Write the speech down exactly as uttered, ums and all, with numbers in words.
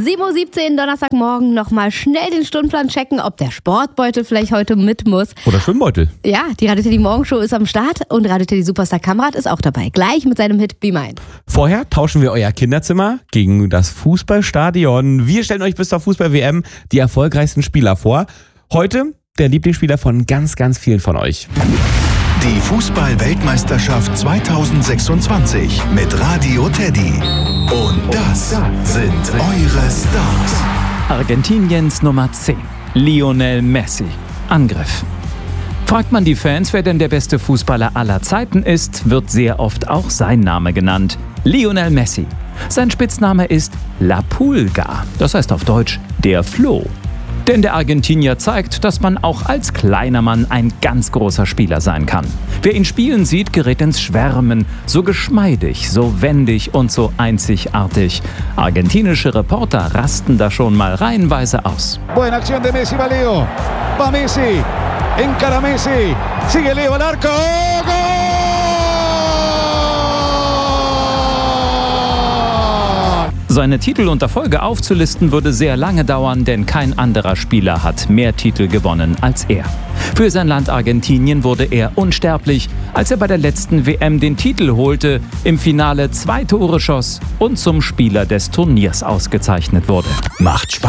sieben Uhr siebzehn, Donnerstagmorgen, nochmal schnell den Stundenplan checken, ob der Sportbeutel vielleicht heute mit muss. Oder Schwimmbeutel. Ja, die Radio Teddy Morgenshow ist am Start und Radio Teddy Superstar Kamrat ist auch dabei. Gleich mit seinem Hit Be Mine. Vorher tauschen wir euer Kinderzimmer gegen das Fußballstadion. Wir stellen euch bis zur Fußball-W M die erfolgreichsten Spieler vor. Heute der Lieblingsspieler von ganz, ganz vielen von euch. Die Fußball-Weltmeisterschaft zweitausendsechsundzwanzig mit Radio Teddy. Und das sind eure Stars. Argentiniens Nummer zehn, Lionel Messi. Angriff. Fragt man die Fans, wer denn der beste Fußballer aller Zeiten ist, wird sehr oft auch sein Name genannt. Lionel Messi. Sein Spitzname ist La Pulga, das heißt auf Deutsch der Floh. Denn der Argentinier zeigt, dass man auch als kleiner Mann ein ganz großer Spieler sein kann. Wer ihn spielen sieht, gerät ins Schwärmen. So geschmeidig, so wendig und so einzigartig. Argentinische Reporter rasten da schon mal reihenweise aus. Buena acción de Messi, va Leo. Va Messi. Encara Messi. Sigue Leo al arco. ¡Gol! Seine Titel und Erfolge aufzulisten würde sehr lange dauern, denn kein anderer Spieler hat mehr Titel gewonnen als er. Für sein Land Argentinien wurde er unsterblich, als er bei der letzten W M den Titel holte, im Finale zwei Tore schoss und zum Spieler des Turniers ausgezeichnet wurde. Macht Spaß.